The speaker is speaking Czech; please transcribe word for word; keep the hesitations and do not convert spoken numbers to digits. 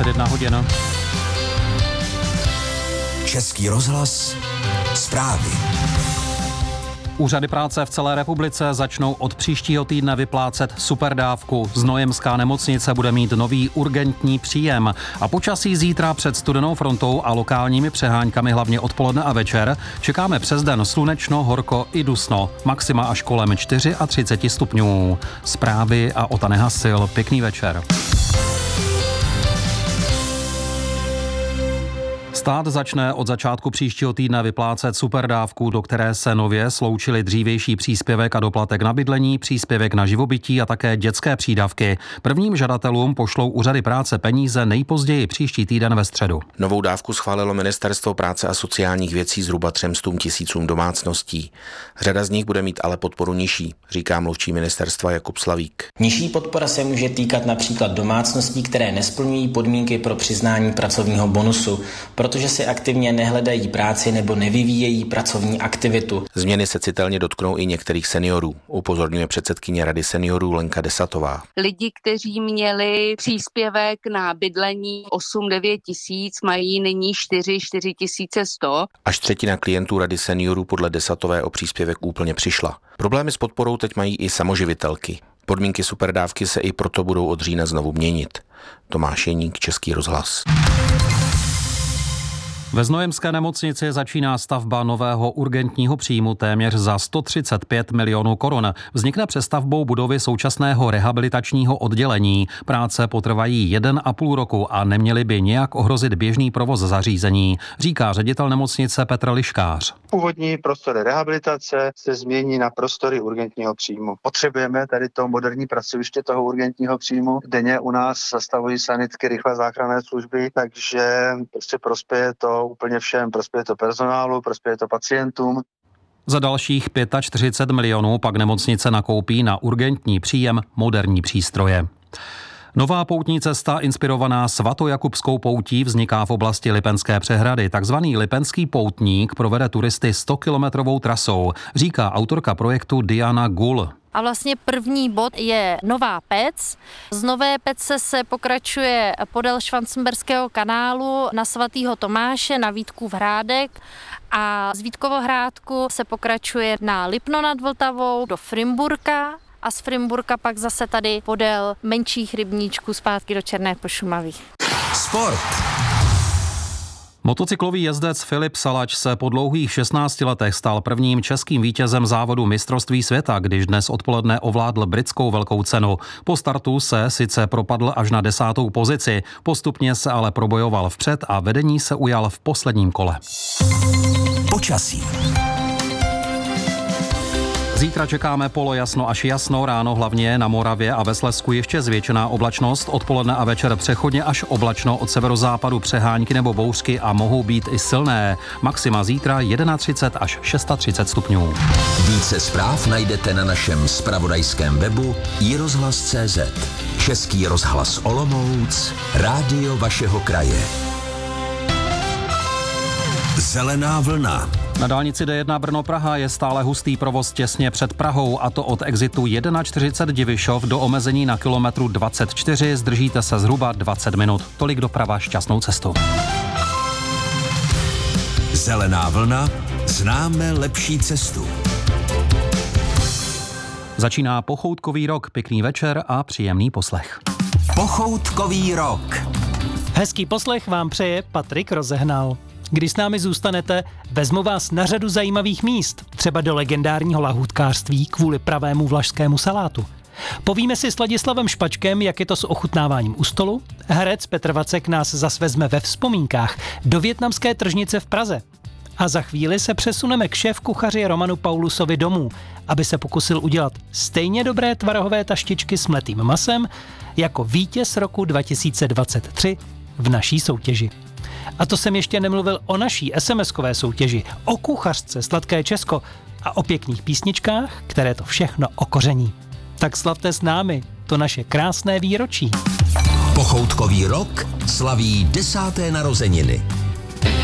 dvacet jedna hodin. Český rozhlas, zprávy. Úřady práce v celé republice začnou od příštího týdne vyplácet superdávku. Znojemská nemocnice bude mít nový urgentní příjem a počasí zítra před studenou frontou a lokálními přeháňkami hlavně odpoledne a večer čekáme přes den slunečno, horko i dusno. Maxima až kolem třicet čtyři stupňů. Zprávy a Ota Nehasil. Pěkný večer. Stát začne od začátku příštího týdne vyplácet superdávku, do které se nově sloučily dřívější příspěvek a doplatek na bydlení, příspěvek na živobytí a také dětské přídavky. Prvním žadatelům pošlou úřady práce peníze nejpozději příští týden ve středu. Novou dávku schválilo Ministerstvo práce a sociálních věcí zhruba třem stům tisícům domácností. Řada z nich bude mít ale podporu nižší, říká mluvčí ministerstva Jakub Slavík. Nižší podpora se může týkat například domácností, které nesplňují podmínky pro přiznání pracovního bonusu, protože si aktivně nehledají práci nebo nevyvíjejí pracovní aktivitu. Změny se citelně dotknou i některých seniorů, upozorňuje předsedkyně Rady seniorů Lenka Desatová. Lidi, kteří měli příspěvek na bydlení osm devět tisíc, mají nyní čtyři čtyři tisíce sto. Až třetina klientů Rady seniorů podle Desatové o příspěvek úplně přišla. Problémy s podporou teď mají i samoživitelky. Podmínky superdávky se i proto budou od října znovu měnit. Tomáš Jeník, Český rozhlas. Ve Znojemské nemocnici začíná stavba nového urgentního příjmu téměř za sto třicet pět milionů korun. Vznikne přestavbou budovy současného rehabilitačního oddělení. Práce potrvají jeden a půl roku a neměly by nějak ohrozit běžný provoz zařízení, říká ředitel nemocnice Petr Liškář. Původní prostory rehabilitace se změní na prostory urgentního příjmu. Potřebujeme tady to moderní pracoviště toho urgentního příjmu. Denně u nás zastavují sanitky, rychlé záchranné služby, takže prostě prospěje to úplně všem, prospěje to personálu, prospěje to pacientům. Za dalších čtyřicet pět milionů pak nemocnice nakoupí na urgentní příjem moderní přístroje. Nová poutní cesta inspirovaná svatojakubskou poutí vzniká v oblasti Lipenské přehrady. Takzvaný Lipenský poutník provede turisty stokilometrovou trasou, říká autorka projektu Diana Gul. A vlastně první bod je Nová Pec. Z Nové Pece se pokračuje podél Švancemberského kanálu na svatého Tomáše, na Vítkův Hrádek a z Vítkovohrádku se pokračuje na Lipno nad Vltavou do Frimburka a z Frimburka pak zase tady podél menších rybníčků zpátky do Černé Pošumaví. Sport. Motocyklový jezdec Filip Salač se po dlouhých šestnácti letech stal prvním českým vítězem závodu mistrovství světa, když dnes odpoledne ovládl britskou velkou cenu. Po startu se sice propadl až na desátou pozici, postupně se ale probojoval vpřed a vedení se ujal v posledním kole. Počasí. Zítra čekáme polojasno až jasno, ráno hlavně na Moravě a ve Slezsku ještě zvětšená oblačnost, odpoledne a večer přechodně až oblačno, od severozápadu přehánky nebo bouřky a mohou být i silné. Maxima zítra třicet jedna až třicet šest stupňů. Více zpráv najdete na našem zpravodajském webu i rozhlas tečka cé zet. Český rozhlas Olomouc, rádio vašeho kraje. Zelená vlna. Na dálnici D jedna Brno-Praha je stále hustý provoz těsně před Prahou, a to od exitu čtyřicet jedna Divišov do omezení na kilometru dvacet čtyři. Zdržíte se zhruba dvacet minut. Tolik doprava, šťastnou cestu. Zelená vlna. Známe lepší cestu. Začíná pochoutkový rok. Pěkný večer a příjemný poslech. Pochoutkový rok. Hezký poslech vám přeje Patrik Rozehnal. Když s námi zůstanete, vezmu vás na řadu zajímavých míst, třeba do legendárního lahůdkářství kvůli pravému vlašskému salátu. Povíme si s Ladislavem Špačkem, jak je to s ochutnáváním u stolu. Herec Petr Vacek nás zas vezme ve vzpomínkách do vietnamské tržnice v Praze. A za chvíli se přesuneme k šéfkuchaři Romanu Paulusovi domů, aby se pokusil udělat stejně dobré tvarohové taštičky s mletým masem jako vítěz roku dva tisíce dvacet tři v naší soutěži. A to jsem ještě nemluvil o naší es em eskové soutěži, o kuchařce Sladké Česko a o pěkných písničkách, které to všechno okoření. Tak slavte s námi to naše krásné výročí. Pochoutkový rok slaví desáté narozeniny.